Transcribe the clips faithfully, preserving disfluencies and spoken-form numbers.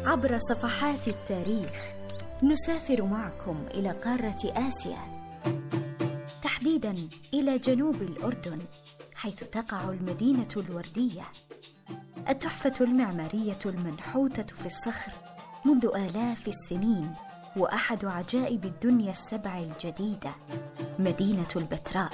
عبر صفحات التاريخ نسافر معكم إلى قارة آسيا، تحديداً إلى جنوب الأردن، حيث تقع المدينة الوردية، التحفة المعمارية المنحوتة في الصخر منذ آلاف السنين، وأحد عجائب الدنيا السبع الجديدة، مدينة البتراء.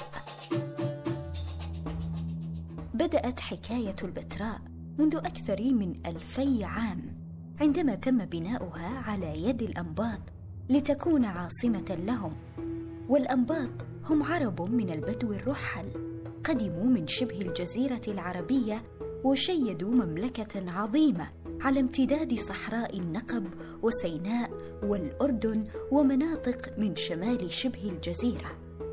بدأت حكاية البتراء منذ أكثر من ألفي عام، عندما تم بناؤها على يد الأنباط لتكون عاصمة لهم. والأنباط هم عرب من البدو الرحل، قدموا من شبه الجزيرة العربية وشيدوا مملكة عظيمة على امتداد صحراء النقب وسيناء والأردن ومناطق من شمال شبه الجزيرة.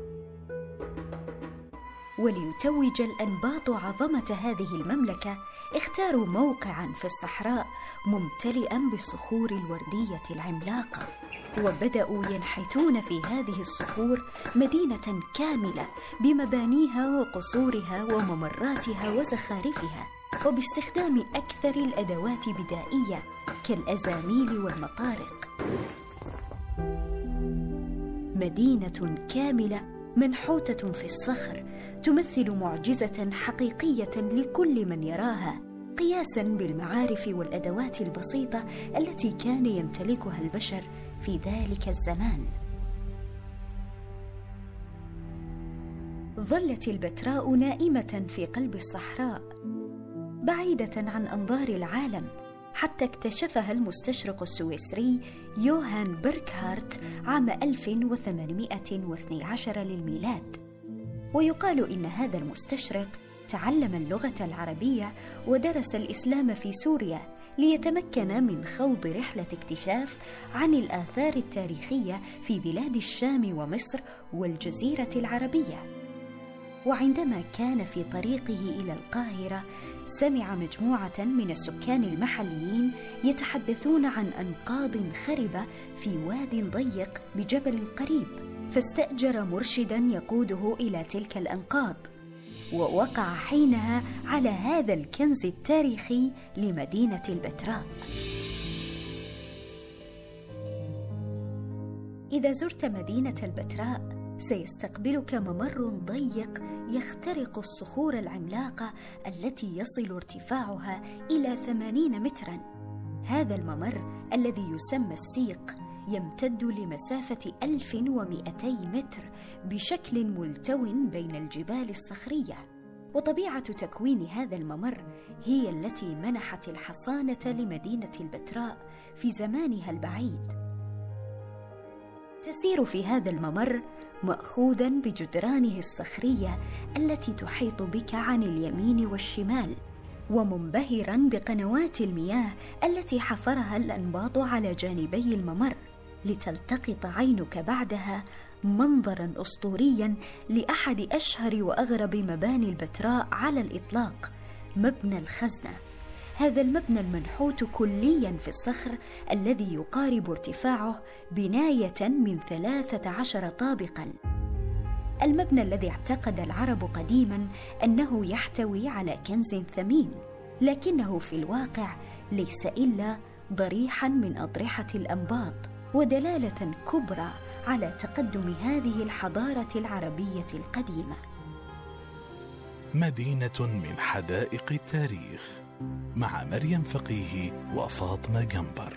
وليتوج الأنباط عظمة هذه المملكة، اختاروا موقعاً في الصحراء ممتلئاً بالصخور الوردية العملاقة، وبدأوا ينحتون في هذه الصخور مدينة كاملة بمبانيها وقصورها وممراتها وزخارفها، وباستخدام أكثر الأدوات بدائية كالأزاميل والمطارق. مدينة كاملة منحوتة في الصخر تمثل معجزة حقيقية لكل من يراها، قياساً بالمعارف والأدوات البسيطة التي كان يمتلكها البشر في ذلك الزمان. ظلت البتراء نائمة في قلب الصحراء بعيدة عن أنظار العالم، حتى اكتشفها المستشرق السويسري يوهان بيركهارت عام ألف وثمانمائة واثني عشر للميلاد. ويقال إن هذا المستشرق تعلم اللغة العربية ودرس الإسلام في سوريا ليتمكن من خوض رحلة اكتشاف عن الآثار التاريخية في بلاد الشام ومصر والجزيرة العربية. وعندما كان في طريقه إلى القاهرة، سمع مجموعة من السكان المحليين يتحدثون عن أنقاض خربة في واد ضيق بجبل قريب، فاستأجر مرشداً يقوده إلى تلك الأنقاض، ووقع حينها على هذا الكنز التاريخي لمدينة البتراء. إذا زرت مدينة البتراء سيستقبلك ممر ضيق يخترق الصخور العملاقة التي يصل ارتفاعها إلى ثمانين متراً. هذا الممر الذي يسمى السيق يمتد لمسافة ألف ومئتي متر بشكل ملتو بين الجبال الصخرية. وطبيعة تكوين هذا الممر هي التي منحت الحصانة لمدينة البتراء في زمانها البعيد. تسير في هذا الممر مأخوذاً بجدرانه الصخرية التي تحيط بك عن اليمين والشمال، ومنبهراً بقنوات المياه التي حفرها الأنباط على جانبي الممر، لتلتقط عينك بعدها منظراً أسطورياً لأحد أشهر وأغرب مباني البتراء على الإطلاق، مبنى الخزنة. هذا المبنى المنحوت كلياً في الصخر الذي يقارب ارتفاعه بناية من ثلاثة عشر طابقاً. المبنى الذي اعتقد العرب قديماً أنه يحتوي على كنز ثمين، لكنه في الواقع ليس إلا ضريحاً من أضرحة الأنباط، ودلالة كبرى على تقدم هذه الحضارة العربية القديمة. مدينة من حدائق التاريخ مع مريم فقيه وفاطمة جنبر.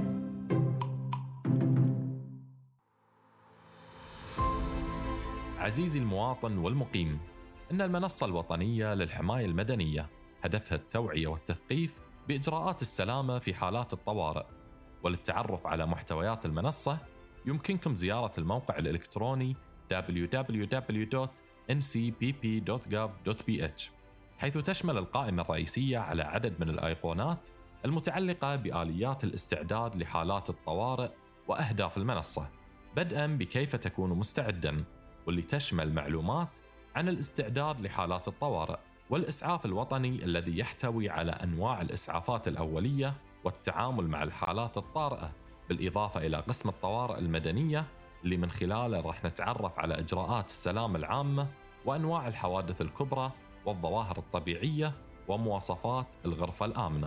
عزيزي المواطن والمقيم، إن المنصة الوطنية للحماية المدنية هدفها التوعية والتثقيف بإجراءات السلامة في حالات الطوارئ. وللتعرف على محتويات المنصة يمكنكم زيارة الموقع الإلكتروني دبليو دبليو دبليو دوت إن سي بي بي دوت جوف دوت بي إتش، حيث تشمل القائمة الرئيسية على عدد من الأيقونات المتعلقة بآليات الاستعداد لحالات الطوارئ وأهداف المنصة، بدءاً بكيف تكون مستعداً، واللي تشمل معلومات عن الاستعداد لحالات الطوارئ، والإسعاف الوطني الذي يحتوي على أنواع الإسعافات الأولية والتعامل مع الحالات الطارئة، بالإضافة إلى قسم الطوارئ المدنية اللي من خلاله راح نتعرف على إجراءات السلامة العامة وأنواع الحوادث الكبرى والظواهر الطبيعية ومواصفات الغرفة الآمنة.